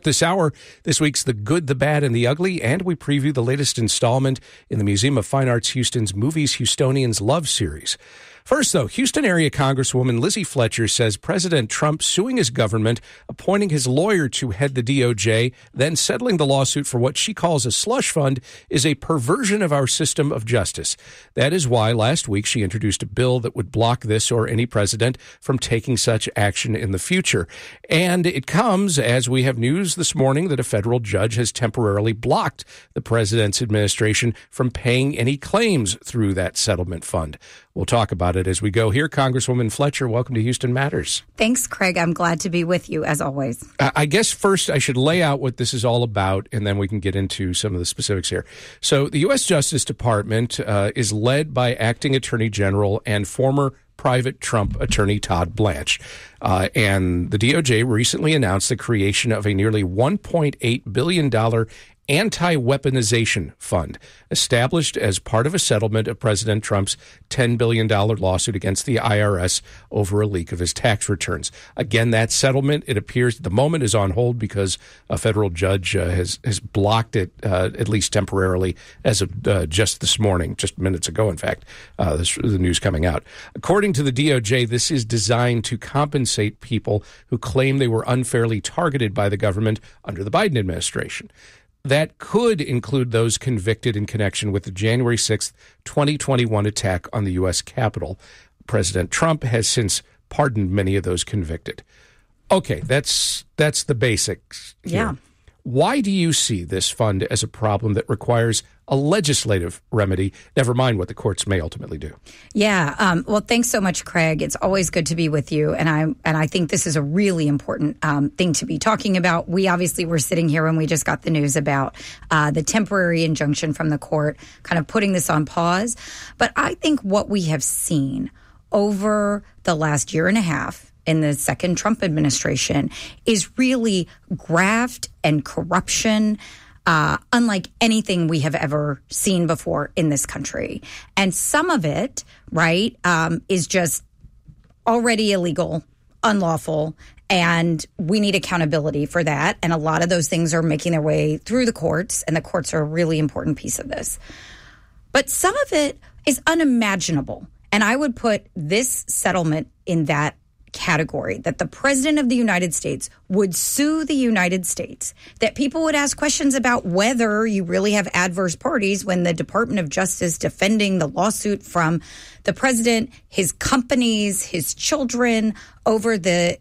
this hour, this week's The Good, the Bad, and the Ugly, and we preview the latest installment in the Museum of Fine Arts Houston's Movies Houstonians Love series. First, though, Houston area Congresswoman Lizzie Fletcher says President Trump suing his government, appointing his lawyer to head the DOJ, then settling the lawsuit for what she calls a slush fund is a perversion of our system of justice. That is why last week she introduced a bill that would block this or any president from taking such action in the future. And it comes as we have news this morning that a federal judge has temporarily blocked the president's administration from paying any claims through that settlement fund. We'll talk about it as we go here. Congresswoman Fletcher, welcome to Houston Matters. Thanks, Craig. I'm glad to be with you, as always. I guess first I should lay out what this is all about, and then we can get into some of the specifics here. So the U.S. Justice Department is led by Acting Attorney General and former Private Trump attorney Todd Blanche. And the DOJ recently announced the creation of a nearly $1.8 billion anti-weaponization fund established as part of a settlement of President Trump's $10 billion lawsuit against the IRS over a leak of his tax returns. Again, that settlement, it appears at the moment, is on hold because a federal judge has blocked it, at least temporarily, as of just this morning, just minutes ago, in fact, the news coming out. According to the DOJ, this is designed to compensate people who claim they were unfairly targeted by the government under the Biden administration. That could include those convicted in connection with the January 6th, 2021 attack on the U.S. Capitol. President Trump has since pardoned many of those convicted. Okay, that's the basics here. Yeah. Why do you see this fund as a problem that requires a legislative remedy, never mind what the courts may ultimately do? Yeah. Well, thanks so much, Craig. It's always good to be with you. And I think this is a really important thing to be talking about. We obviously were sitting here when we just got the news about the temporary injunction from the court, kind of putting this on pause. But I think what we have seen over the last year and a half in the second Trump administration is really graft and corruption, unlike anything we have ever seen before in this country. And some of it, right, is just already illegal, unlawful, and we need accountability for that. And a lot of those things are making their way through the courts, and the courts are a really important piece of this. But some of it is unimaginable. And I would put this settlement in that category, that the president of the United States would sue the United States, that people would ask questions about whether you really have adverse parties when the Department of Justice defending the lawsuit from the president, his companies, his children over the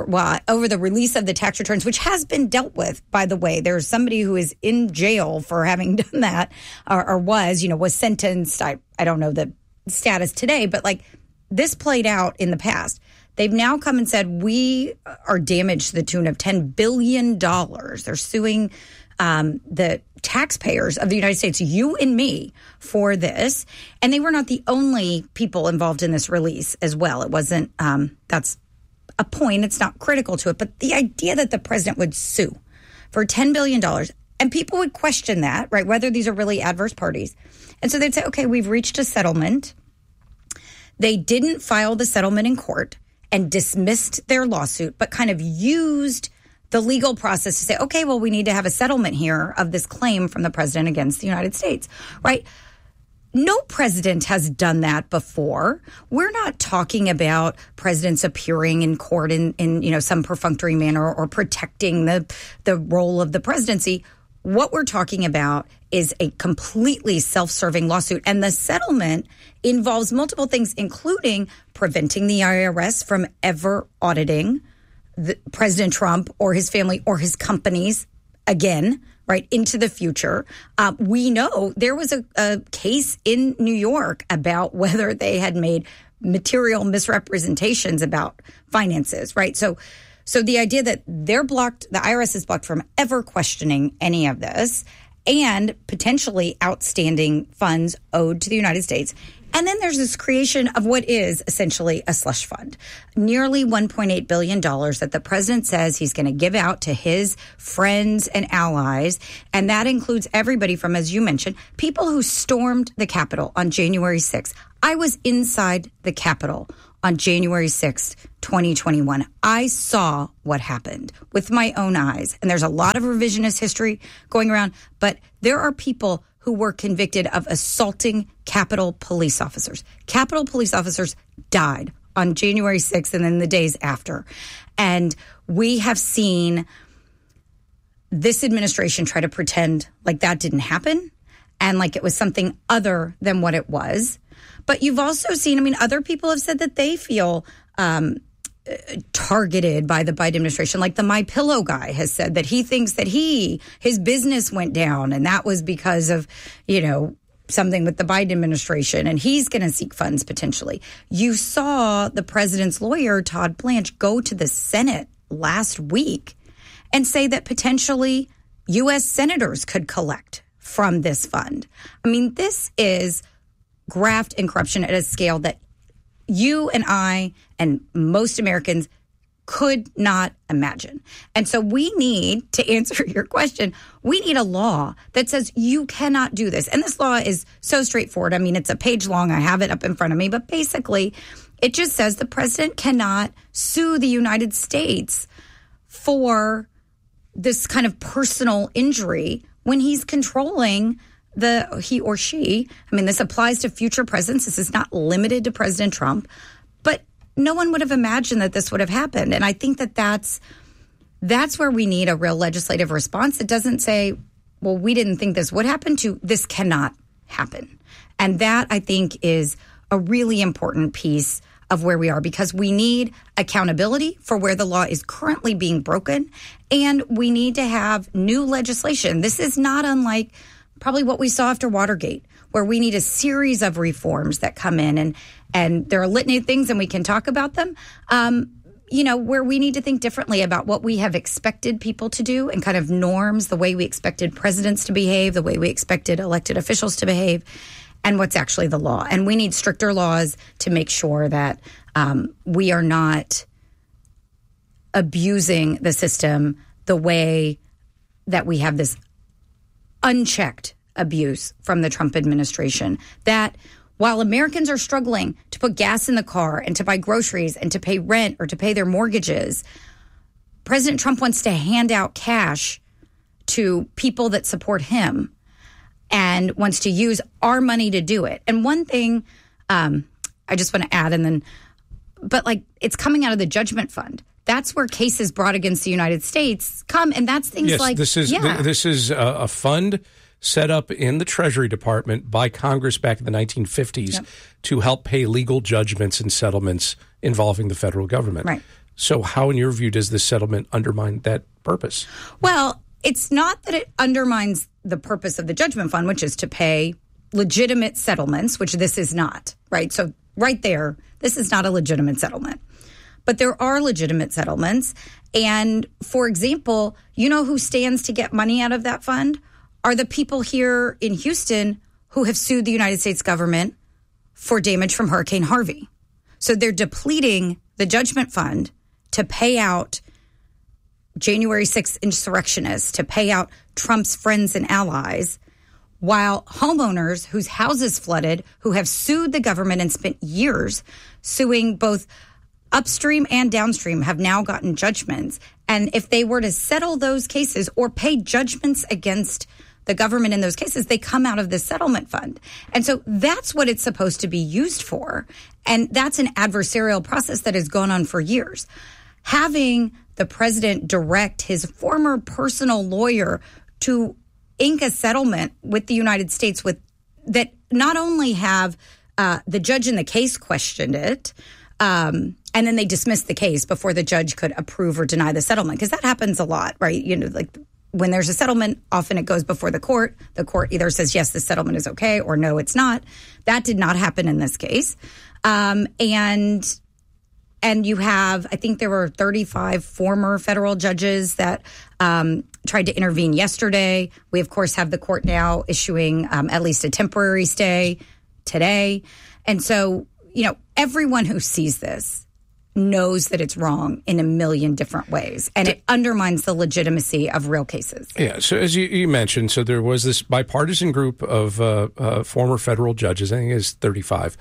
release of the tax returns, which has been dealt with, by the way. There's somebody who is in jail for having done that or was sentenced. I don't know the status today, but this played out in the past. They've now come and said, we are damaged to the tune of $10 billion. They're suing the taxpayers of the United States, you and me, for this. And they were not the only people involved in this release as well. It wasn't, that's a point. It's not critical to it. But the idea that the president would sue for $10 billion, and people would question that, right, whether these are really adverse parties. And so they'd say, okay, we've reached a settlement. They didn't file the settlement in court and dismissed their lawsuit, but kind of used the legal process to say, okay, well, we need to have a settlement here of this claim from the president against the United States, right? No president has done that before. We're not talking about presidents appearing in court in some perfunctory manner or protecting the role of the presidency. What we're talking about is a completely self-serving lawsuit. And the settlement involves multiple things, including preventing the IRS from ever auditing President Trump or his family or his companies again, right, into the future. We know there was a case in New York about whether they had made material misrepresentations about finances, right? So the idea that they're blocked, the IRS is blocked from ever questioning any of this, and potentially outstanding funds owed to the United States. And then there's this creation of what is essentially a slush fund, nearly $1.8 billion that the president says he's going to give out to his friends and allies. And that includes everybody from, as you mentioned, people who stormed the Capitol on January 6th. I was inside the Capitol on January 6th, 2021. I saw what happened with my own eyes. And there's a lot of revisionist history going around, but there are people who were convicted of assaulting Capitol police officers. Capitol police officers died on January 6th and then the days after. And we have seen this administration try to pretend like that didn't happen and like it was something other than what it was. But you've also seen, other people have said that they feel targeted by the Biden administration. Like the MyPillow guy has said that he thinks that his business went down and that was because of, something with the Biden administration, and he's going to seek funds potentially. You saw the president's lawyer, Todd Blanche, go to the Senate last week and say that potentially U.S. senators could collect from this fund. This is graft and corruption at a scale that you and I and most Americans could not imagine. And so we need, to answer your question, we need a law that says you cannot do this. And this law is so straightforward. It's a page long. I have it up in front of me. But basically, it just says the president cannot sue the United States for this kind of personal injury when he's controlling he or she. This applies to future presidents. This is not limited to President Trump. But no one would have imagined that this would have happened. And I think that that's where we need a real legislative response. It doesn't say, well, we didn't think this would happen, to this cannot happen. And that, I think, is a really important piece of where we are, because we need accountability for where the law is currently being broken. And we need to have new legislation. This is not unlike probably what we saw after Watergate, where we need a series of reforms that come in, and there are a litany of things, and we can talk about them, where we need to think differently about what we have expected people to do and kind of norms, the way we expected presidents to behave, the way we expected elected officials to behave, and what's actually the law. And we need stricter laws to make sure that we are not abusing the system the way that we have this unchecked abuse from the Trump administration, that while Americans are struggling to put gas in the car and to buy groceries and to pay rent or to pay their mortgages, President Trump wants to hand out cash to people that support him and wants to use our money to do it. And one thing I just want to add, but it's coming out of the judgment fund. That's where cases brought against the United States come, and that's things like this is a fund set up in the Treasury Department by Congress back in the 1950s to help pay legal judgments and settlements involving the federal government. Right. So how, in your view, does this settlement undermine that purpose? Well, it's not that it undermines the purpose of the judgment fund, which is to pay legitimate settlements, which this is not, right? So right there, this is not a legitimate settlement. But there are legitimate settlements. And, for example, you know who stands to get money out of that fund? Are the people here in Houston who have sued the United States government for damage from Hurricane Harvey. So they're depleting the judgment fund to pay out January 6th insurrectionists, to pay out Trump's friends and allies, while homeowners whose houses flooded, who have sued the government and spent years suing both upstream and downstream, have now gotten judgments. And if they were to settle those cases or pay judgments against the government in those cases, they come out of the settlement fund. And so that's what it's supposed to be used for. And that's an adversarial process that has gone on for years. Having the president direct his former personal lawyer to ink a settlement with the United States with that not only have the judge in the case questioned it, and then they dismissed the case before the judge could approve or deny the settlement, because that happens a lot, right? You know, like when there's a settlement, often it goes before the court. The court either says, yes, the settlement is okay, or no, it's not. That did not happen in this case. And you have, I think there were 35 former federal judges that tried to intervene yesterday. We, of course, have the court now issuing at least a temporary stay today. And so, you know, everyone who sees this knows that it's wrong in a million different ways, and it undermines the legitimacy of real cases. Yeah, so as you mentioned, so there was this bipartisan group of former federal judges, I think it's 35,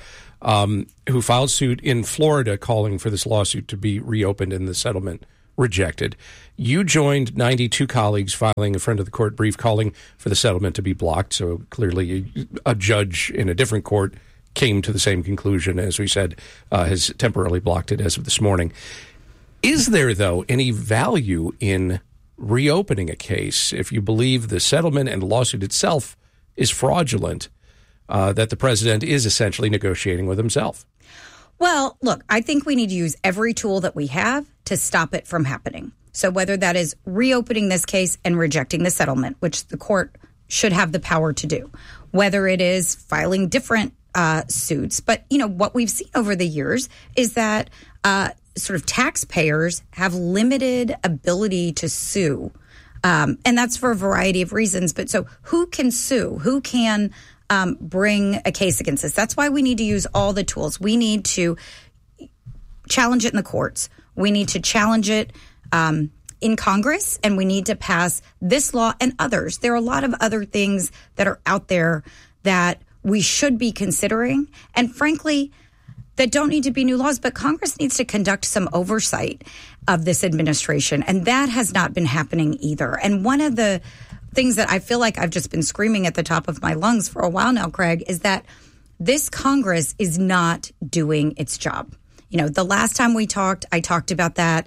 who filed suit in Florida calling for this lawsuit to be reopened and the settlement rejected. You joined 92 colleagues filing a friend of the court brief calling for the settlement to be blocked. So clearly a judge in a different court came to the same conclusion, as we said, has temporarily blocked it as of this morning. Is there, though, any value in reopening a case if you believe the settlement and the lawsuit itself is fraudulent, that the president is essentially negotiating with himself? Well, look, I think we need to use every tool that we have to stop it from happening. So whether that is reopening this case and rejecting the settlement, which the court should have the power to do, whether it is filing different suits. But, what we've seen over the years is that sort of taxpayers have limited ability to sue. And that's for a variety of reasons. But so who can sue? Who can bring a case against us? That's why we need to use all the tools. We need to challenge it in the courts. We need to challenge it in Congress, and we need to pass this law and others. There are a lot of other things that are out there that we should be considering, and frankly, that don't need to be new laws, but Congress needs to conduct some oversight of this administration, and that has not been happening either. And one of the things that I feel like I've just been screaming at the top of my lungs for a while now, Craig, is that this Congress is not doing its job. The last time we talked, I talked about that.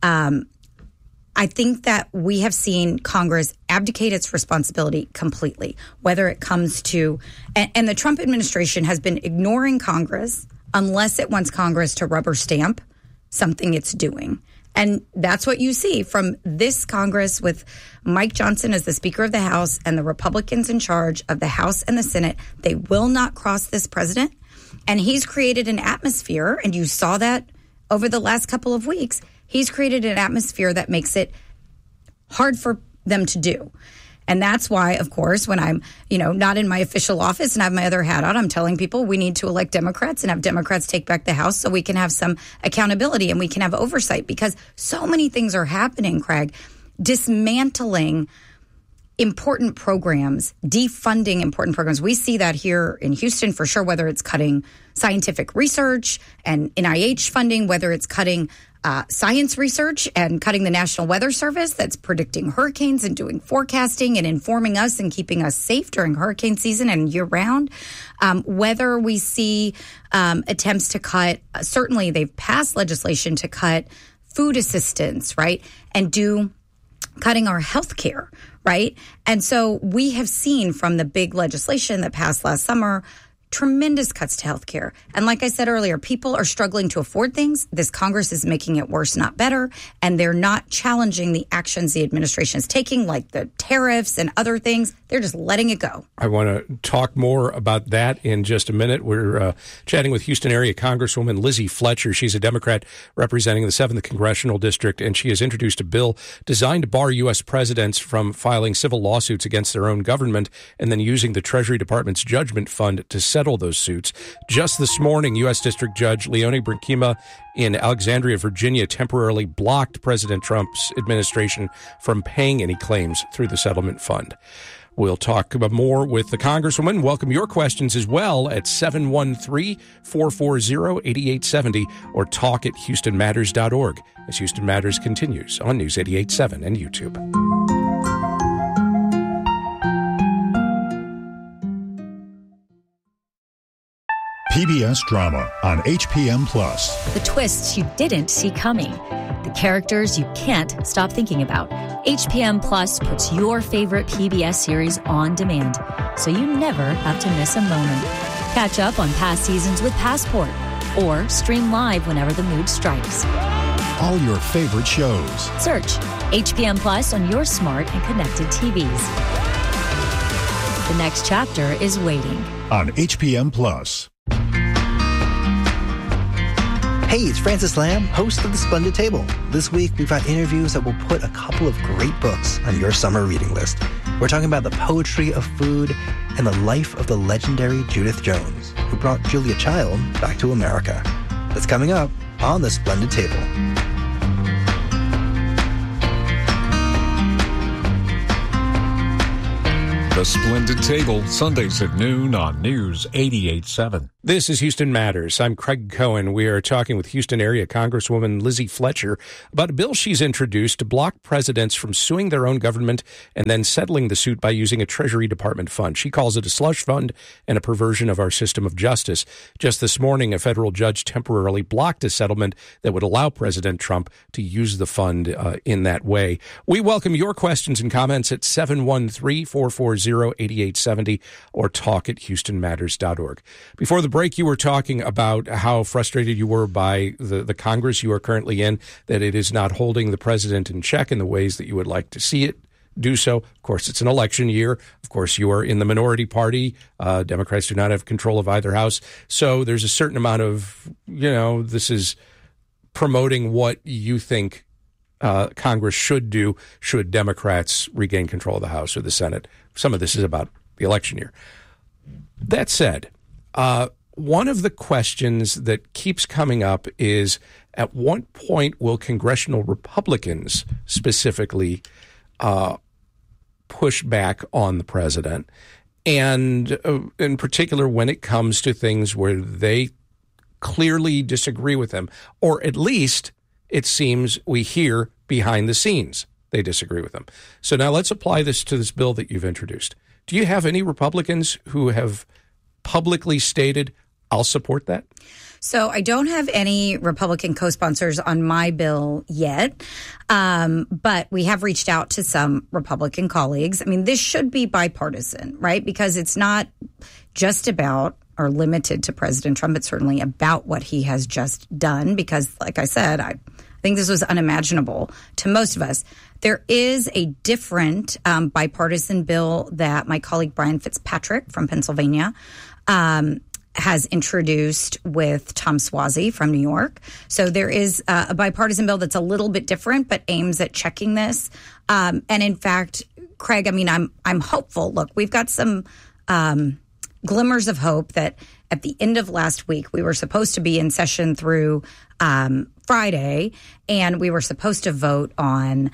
I think that we have seen Congress abdicate its responsibility completely, whether it comes to, and the Trump administration has been ignoring Congress unless it wants Congress to rubber stamp something it's doing. And that's what you see from this Congress with Mike Johnson as the Speaker of the House and the Republicans in charge of the House and the Senate. They will not cross this president. And he's created an atmosphere, and you saw that over the last couple of weeks. He's created an atmosphere that makes it hard for them to do. And that's why, of course, when I'm, not in my official office and I have my other hat on, I'm telling people we need to elect Democrats and have Democrats take back the House so we can have some accountability and we can have oversight, because so many things are happening, Craig. Dismantling important programs, defunding important programs. We see that here in Houston for sure, whether it's cutting scientific research and NIH funding, whether it's cutting science research and cutting the National Weather Service that's predicting hurricanes and doing forecasting and informing us and keeping us safe during hurricane season and year round. Whether we see attempts to cut, certainly they've passed legislation to cut food assistance, right? And cutting our health care, right? And so we have seen from the big legislation that passed last summer, tremendous cuts to health care. And like I said earlier, people are struggling to afford things. This Congress is making it worse, not better. And they're not challenging the actions the administration is taking, like the tariffs and other things. They're just letting it go. I want to talk more about that in just a minute. We're chatting with Houston area Congresswoman Lizzie Fletcher. She's a Democrat representing the 7th Congressional District, and she has introduced a bill designed to bar U.S. presidents from filing civil lawsuits against their own government and then using the Treasury Department's judgment fund to settle those suits. Just this morning, U.S. District Judge Leonie Brinkema in Alexandria, Virginia, temporarily blocked President Trump's administration from paying any claims through the settlement fund. We'll talk about more with the Congresswoman. Welcome your questions as well at 713-440-8870 or talk at HoustonMatters.org as Houston Matters continues on News 88.7 and YouTube. PBS Drama on HPM Plus. The twists you didn't see coming. The characters you can't stop thinking about. HPM Plus puts your favorite PBS series on demand, so you never have to miss a moment. Catch up on past seasons with Passport, or stream live whenever the mood strikes. All your favorite shows. Search HPM Plus on your smart and connected TVs. The next chapter is waiting. On HPM Plus. Hey, it's Francis Lamb, host of The Splendid Table. This week, we've got interviews that will put a couple of great books on your summer reading list. We're talking about the poetry of food and the life of the legendary Judith Jones, who brought Julia Child back to America. That's coming up on The Splendid Table. The Splendid Table, Sundays at noon on News 88.7. This is Houston Matters. I'm Craig Cohen. We are talking with Houston area Congresswoman Lizzie Fletcher about a bill she's introduced to block presidents from suing their own government and then settling the suit by using a Treasury Department fund. She calls it a slush fund and a perversion of our system of justice. Just this morning, a federal judge temporarily blocked a settlement that would allow President Trump to use the fund in that way. We welcome your questions and comments at 713-440-8870 or talk at houstonmatters.org. Before the break, you were talking about how frustrated you were by the Congress you are currently in, that it is not holding the president in check in the ways that you would like to see it do so. Of course, it's an election year. Of course, you are in the minority party. Democrats do not have control of either house. So there's a certain amount of, this is promoting what you think Congress should do should Democrats regain control of the House or the Senate. Some of this is about the election year. That said, one of the questions that keeps coming up is, at what point will congressional Republicans specifically push back on the president? And in particular, when it comes to things where they clearly disagree with him, or at least it seems we hear behind the scenes they disagree with him. So now let's apply this to this bill that you've introduced. Do you have any Republicans who have publicly stated, I'll support that? So I don't have any Republican co-sponsors on my bill yet, but we have reached out to some Republican colleagues. I mean, this should be bipartisan, right? Because it's not just about or limited to President Trump. It's certainly about what he has just done because, like I said, I think this was unimaginable to most of us. There is a different bipartisan bill that my colleague Brian Fitzpatrick from Pennsylvania has introduced with Tom Suozzi from New York. So there is a bipartisan bill that's a little bit different, but aims at checking this. And in fact, Craig, I mean, I'm hopeful. Look, we've got some glimmers of hope that at the end of last week, we were supposed to be in session through Friday, and we were supposed to vote on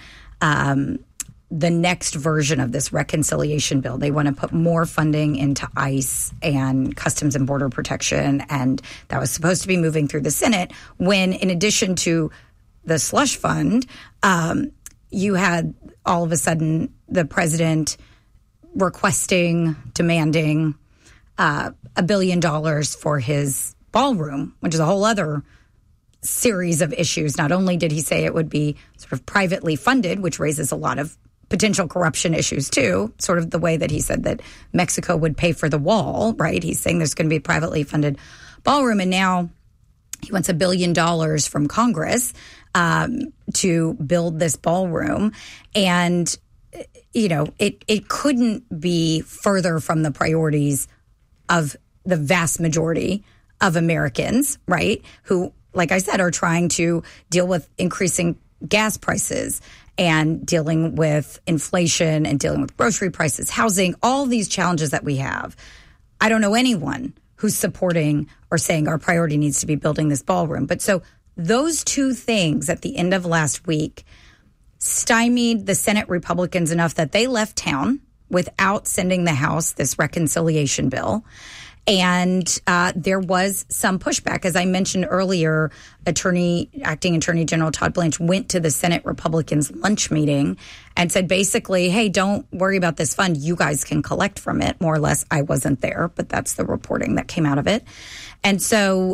the next version of this reconciliation bill. They want to put more funding into ICE and Customs and Border Protection, and that was supposed to be moving through the Senate when, in addition to the slush fund, you had all of a sudden the president requesting, demanding $1 billion for his ballroom, which is a whole other series of issues. Not only did he say it would be sort of privately funded, which raises a lot of potential corruption issues too, sort of the way that he said that Mexico would pay for the wall, right? He's saying there's going to be a privately funded ballroom, and now he wants $1 billion from Congress to build this ballroom. And, it couldn't be further from the priorities of the vast majority of Americans, right? Who, like I said, are trying to deal with increasing gas prices and dealing with inflation and dealing with grocery prices, housing, all these challenges that we have. I don't know anyone who's supporting or saying our priority needs to be building this ballroom. But so those two things at the end of last week stymied the Senate Republicans enough that they left town without sending the House this reconciliation bill. And there was some pushback. As I mentioned earlier, Acting Attorney General Todd Blanche went to the Senate Republicans' lunch meeting and said basically, hey, don't worry about this fund. You guys can collect from it, more or less. I wasn't there, but that's the reporting that came out of it. And so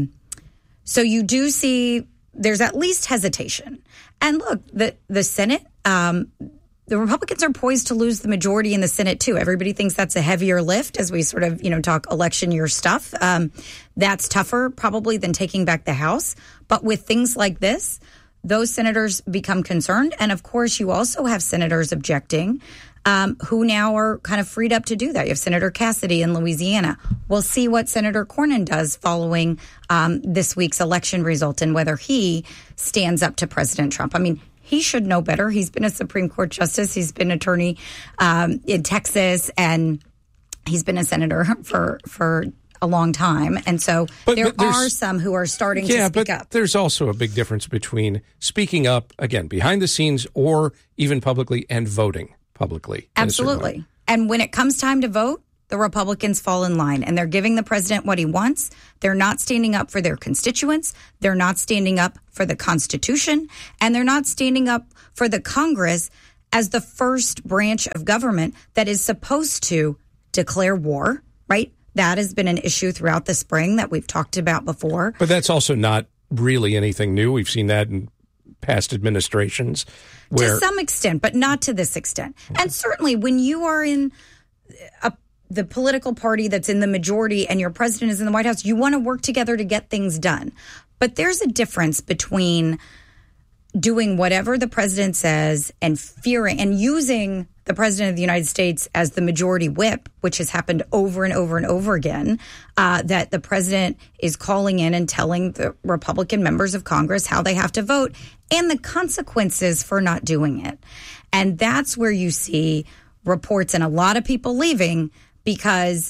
you do see there's at least hesitation. And look, the Senate, the Republicans are poised to lose the majority in the Senate, too. Everybody thinks that's a heavier lift as we sort of, talk election year stuff. That's tougher probably than taking back the House. But with things like this, those senators become concerned. And of course, you also have senators objecting who now are kind of freed up to do that. You have Senator Cassidy in Louisiana. We'll see what Senator Cornyn does following this week's election result and whether he stands up to President Trump. I mean, he should know better. He's been a Supreme Court justice. He's been attorney in Texas, and he's been a senator for a long time. And so there are some who are starting to speak up. There's also a big difference between speaking up, again, behind the scenes or even publicly, and voting publicly. Absolutely. And when it comes time to vote, the Republicans fall in line and they're giving the president what he wants, they're not standing up for their constituents, they're not standing up for the Constitution, and they're not standing up for the Congress as the first branch of government that is supposed to declare war, right? That has been an issue throughout the spring that we've talked about before. But that's also not really anything new. We've seen that in past administrations. To some extent, but not to this extent. And certainly when you are in the political party that's in the majority and your president is in the White House, you want to work together to get things done. But there's a difference between doing whatever the president says and fearing and using the president of the United States as the majority whip, which has happened over and over and over again, that the president is calling in and telling the Republican members of Congress how they have to vote and the consequences for not doing it. And that's where you see reports and a lot of people leaving because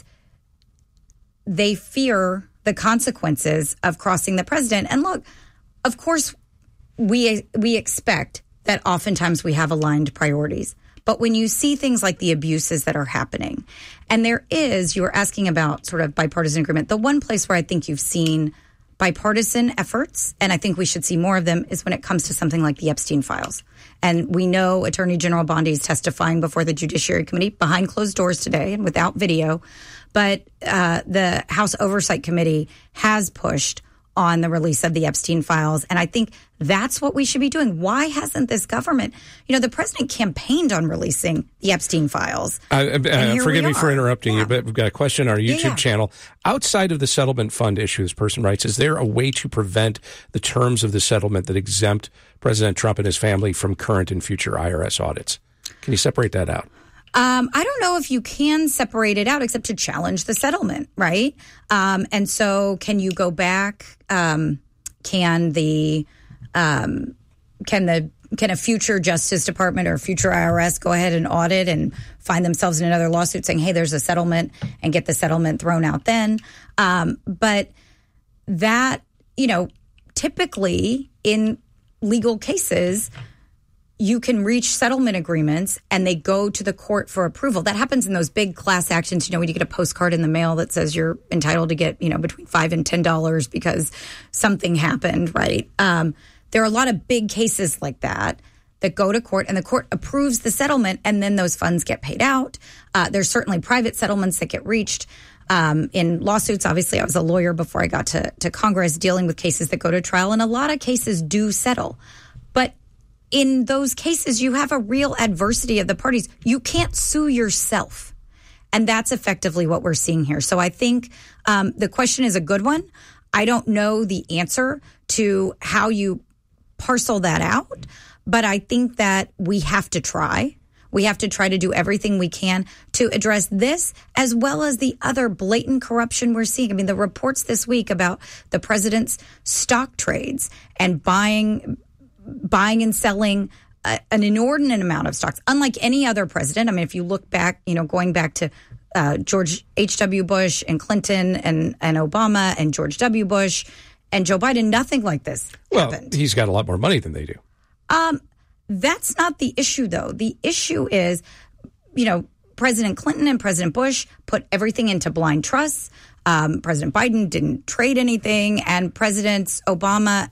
they fear the consequences of crossing the president. And look, of course, we expect that oftentimes we have aligned priorities. But when you see things like the abuses that are happening, and you were asking about sort of bipartisan agreement, the one place where I think you've seen bipartisan efforts, and I think we should see more of them, is when it comes to something like the Epstein files. And we know Attorney General Bondi is testifying before the Judiciary Committee behind closed doors today and without video. But the House Oversight Committee has pushed on the release of the Epstein files. And I think that's what we should be doing. Why hasn't this government, the president campaigned on releasing the Epstein files. Forgive me for interrupting you, but we've got a question on our YouTube channel. Outside of the settlement fund issue, this person writes, is there a way to prevent the terms of the settlement that exempt President Trump and his family from current and future IRS audits? Can you separate that out? I don't know if you can separate it out except to challenge the settlement, right? And so can you go back? Can a future Justice Department or future IRS go ahead and audit and find themselves in another lawsuit saying, hey, there's a settlement, and get the settlement thrown out then? But that, typically in legal cases, you can reach settlement agreements and they go to the court for approval. That happens in those big class actions, when you get a postcard in the mail that says you're entitled to get, between $5 and $10 because something happened, right? There are a lot of big cases like that go to court and the court approves the settlement and then those funds get paid out. There's certainly private settlements that get reached in lawsuits. Obviously, I was a lawyer before I got to Congress dealing with cases that go to trial, and a lot of cases do settle. But in those cases, you have a real adversity of the parties. You can't sue yourself. And that's effectively what we're seeing here. So I think the question is a good one. I don't know the answer to how you parcel that out, but I think that we have to try. We have to try to do everything we can to address this as well as the other blatant corruption we're seeing. I mean, the reports this week about the president's stock trades and buying and selling an inordinate amount of stocks, unlike any other president. I mean, if you look back, going back to George H.W. Bush and Clinton and Obama and George W. Bush and Joe Biden, nothing like this happened. Well, he's got a lot more money than they do. That's not the issue, though. The issue is, President Clinton and President Bush put everything into blind trusts. President Biden didn't trade anything, and Presidents Obama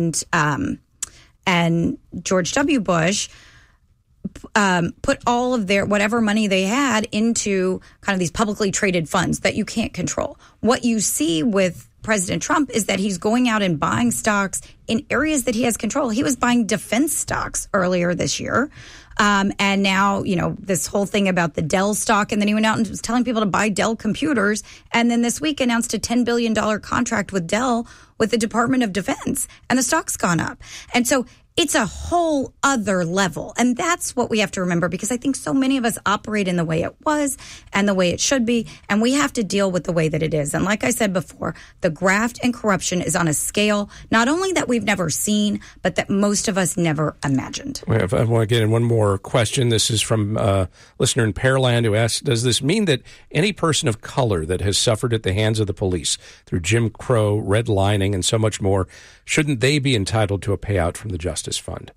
and George W. Bush put all of their whatever money they had into kind of these publicly traded funds that you can't control. What you see with President Trump is that he's going out and buying stocks in areas that he has control. He was buying defense stocks earlier this year. And now, this whole thing about the Dell stock. And then he went out and was telling people to buy Dell computers. And then this week announced a $10 billion contract with Dell with the Department of Defense. And the stock's gone up. And so it's a whole other level. And that's what we have to remember, because I think so many of us operate in the way it was and the way it should be. And we have to deal with the way that it is. And like I said before, the graft and corruption is on a scale not only that we've never seen, but that most of us never imagined. I want to get in one more question. This is from a listener in Pearland who asks, does this mean that any person of color that has suffered at the hands of the police through Jim Crow, redlining, and so much more, shouldn't they be entitled to a payout from the Justice Fund?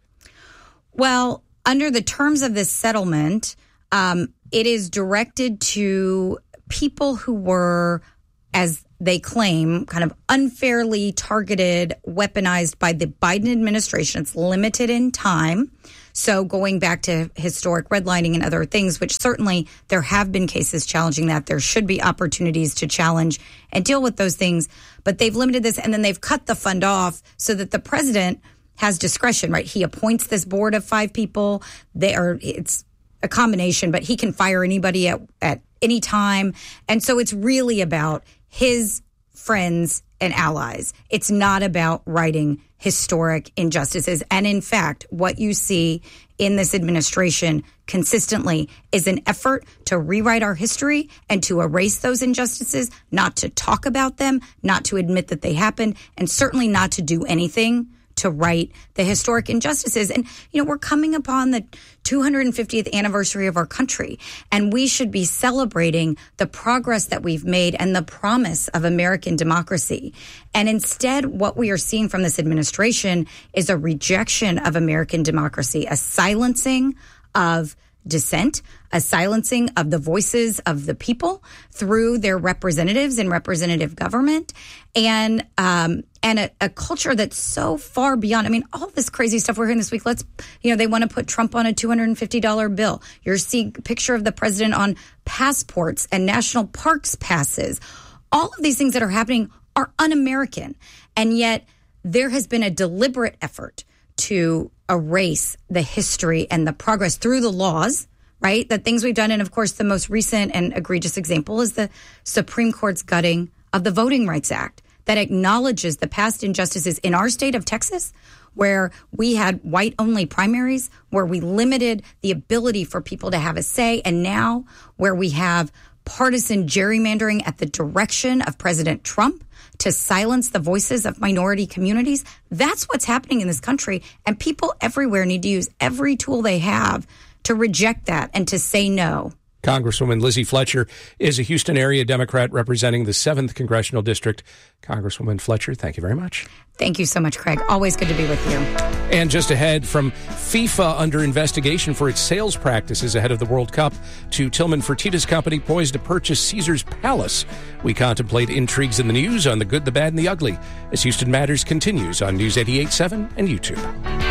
Well, under the terms of this settlement, it is directed to people who were, as they claim, kind of unfairly targeted, weaponized by the Biden administration. It's limited in time. So going back to historic redlining and other things, which certainly there have been cases challenging that. There should be opportunities to challenge and deal with those things. But they've limited this, and then they've cut the fund off so that the president has discretion, right? He appoints this board of 5 people. It's a combination, but he can fire anybody at any time. And so it's really about his friends and allies. It's not about righting historic injustices. And in fact, what you see in this administration consistently is an effort to rewrite our history and to erase those injustices, not to talk about them, not to admit that they happened, and certainly not to do anything to right the historic injustices. And, we're coming upon the 250th anniversary of our country, and we should be celebrating the progress that we've made and the promise of American democracy. And instead, what we are seeing from this administration is a rejection of American democracy, a silencing of dissent, a silencing of the voices of the people through their representatives in representative government, and a culture that's so far beyond. I mean, all this crazy stuff we're hearing this week. They want to put Trump on a $250 bill. You're seeing a picture of the president on passports and national parks passes. All of these things that are happening are un-American, and yet there has been a deliberate effort to erase the history and the progress through the laws, right? The things we've done. And of course, the most recent and egregious example is the Supreme Court's gutting of the Voting Rights Act that acknowledges the past injustices in our state of Texas, where we had white-only primaries, where we limited the ability for people to have a say, and now where we have partisan gerrymandering at the direction of President Trump to silence the voices of minority communities. That's what's happening in this country, and people everywhere need to use every tool they have to reject that and to say no. Congresswoman Lizzie Fletcher is a Houston area Democrat representing the 7th Congressional District. Congresswoman Fletcher, thank you very much. Thank you so much, Craig. Always good to be with you. And just ahead, from FIFA under investigation for its sales practices ahead of the World Cup to Tillman Fertitta's company poised to purchase Caesars Palace, we contemplate intrigues in the news on the good, the bad, and the ugly as Houston Matters continues on News 88.7 and YouTube.